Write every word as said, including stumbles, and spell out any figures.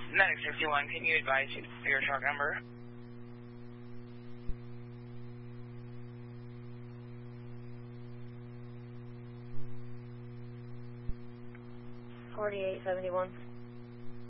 Medic sixty-one, can you advise your truck number? forty-eight seventy-one.